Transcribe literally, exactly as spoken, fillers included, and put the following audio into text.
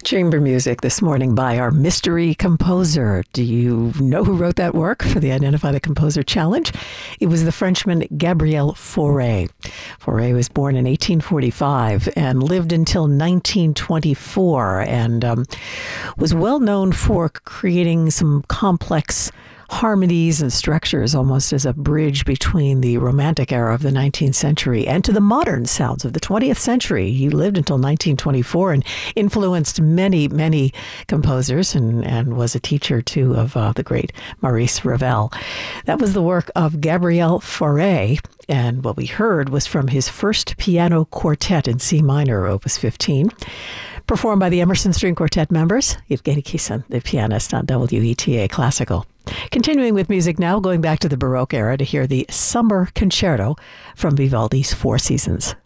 Chamber music this morning by our mystery composer. Do you know who wrote that work for the Identify the Composer Challenge? It was the Frenchman Gabriel Fauré. Fauré was born in eighteen forty-five and lived until nineteen twenty-four and um, was well known for creating some complex harmonies and structures almost as a bridge between the Romantic era of the nineteenth century and to the modern sounds of the twentieth century. He lived until nineteen twenty-four and influenced many, many composers and, and was a teacher, too, of uh, the great Maurice Ravel. That was the work of Gabriel Fauré, and what we heard was from his first piano quartet in C minor, Opus fifteen, performed by the Emerson String Quartet members, Evgeny Kissin, the pianist on W E T A Classical. Continuing with music now, going back to the Baroque era to hear the Summer Concerto from Vivaldi's Four Seasons.